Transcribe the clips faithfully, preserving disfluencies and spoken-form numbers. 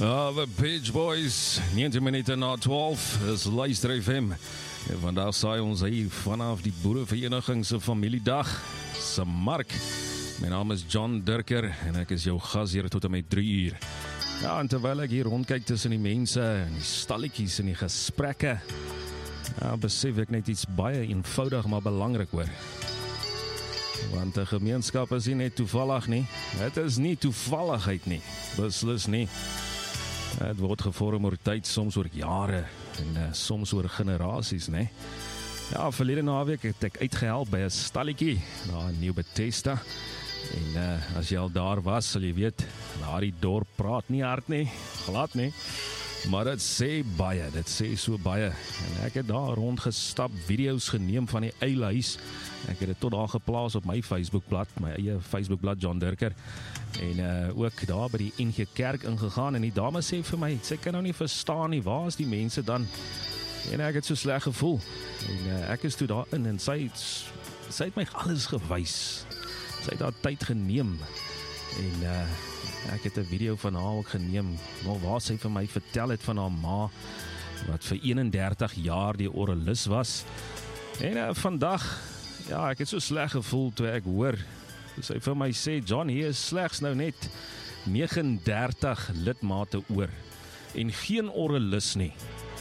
Ah, the Beach Boys, negentien minute na twaalf, is Luister F M. En vandag saai ons hier vanaf die Boerevereniging se familiedag se mark. My naam is John Dirker en ek is jou gasheer tot en met drie uur. Ja, en terwyl ek hier rondkyk tussen die mense en die stalletjies en die gesprekke, ja, besef ek net iets baie eenvoudig maar belangrik hoor. Want 'n gemeenskap is nie net toevallig nie. Het is nie toevalligheid nie. Beslis nie. Het word gevorm oor tyd, soms oor jare en uh, soms oor generasies, né? Ja, verlede naweek het ek uitgehelp by 'n stalletjie, daar in Nieuw-Bethesda. En uh, as jy al daar was, sal jy weet, daardie dorp praat nie hard nie, glad nie. Maar dit sê baie, dit sê so baie. En ek het daar rondgestap, video's geneem van die eilhuis. Ek het dit tot daar geplaas op my Facebookblad, my eie Facebookblad John Dirker. En uh, ook daar by die N G Kerk ingegaan. En die dame sê vir my, sy kan nou nie verstaan nie, waar is die mense dan? En ek het so sleg gevoel. En uh, ek is toe daar in en sy het, sy het my alles gewys. Sy het daar tyd geneem. En uh, ek het 'n video van haar ook geneem, waar sy vir my vertel het van haar ma, wat vir eenendertig jaar die oralis was. En uh, vandag, ja, ek het so sleg gevoel toe ek hoor, toe sy vir my sê, John, hier is slegs nou net negenendertig lidmate oor, en geen oralis nie.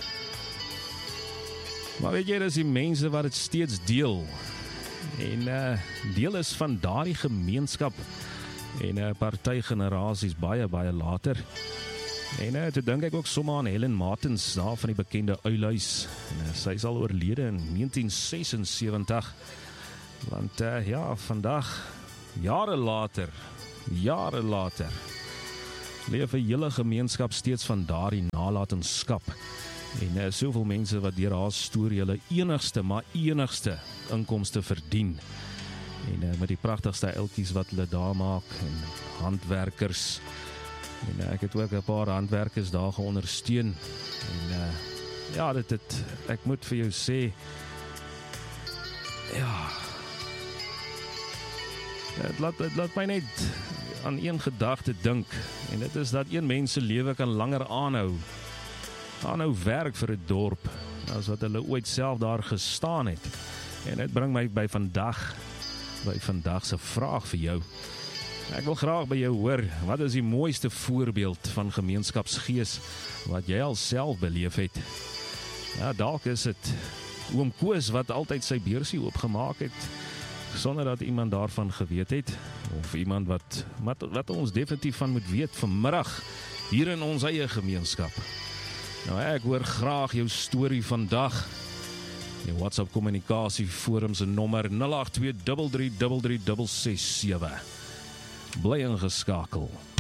Maar weet jy, dis die mense wat het steeds deel, en uh, deel is van daardie gemeenskap, en 'n uh, party generasies baie, baie later. En uh, toe dink ek ook sommer aan Helen Martens, daar van die bekende uilhuis. En uh, sy is al oorlede in negentien sesensewentig. Want uh, ja, vandag, jare later, jare later, leef 'n hele gemeenskap steeds van daardie nalatenskap. En uh, soveel mense wat deur haar storie hulle enigste, maar enigste inkomste verdien. En uh, met die pragtigste eltjies wat hulle daar maak, en handwerkers. En uh, ek het ook 'n paar handwerkers daar geondersteun. En uh, ja, dit het, ek moet vir jou sê, ja, het laat, het laat my net aan een gedagte dink. En dit is dat een mens se lewe kan langer aanhou. Aanhou werk vir 'n dorp, as wat hulle ooit self daar gestaan het. En dit bring my by vandag, by vandag se vraag vir jou. Ek wil graag by jou hoor, wat is die mooiste voorbeeld van gemeenskapsgees wat jy al self beleef het? Ja, dalk is dit oom Koos wat altyd sy beursie oopgemaak het, sonder dat iemand daarvan geweet het, of iemand wat, wat, wat ons definitief van moet weet vanmiddag, hier in ons eie gemeenskap. Nou ek hoor graag jou storie vandag. Die WhatsApp kommunikasie forum se nommer nul agt twee drie drie drie drie ses ses sewe. Bly ingeskakel.